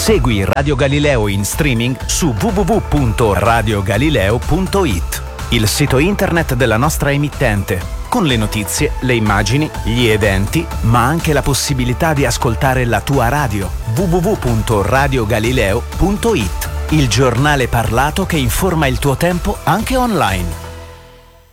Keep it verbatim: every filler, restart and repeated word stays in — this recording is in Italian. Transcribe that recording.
Segui Radio Galileo in streaming su w w w punto radio galileo punto i t, il sito internet della nostra emittente, con le notizie, le immagini, gli eventi, ma anche la possibilità di ascoltare la tua radio. w w w punto radio galileo punto i t, il giornale parlato che informa il tuo tempo anche online.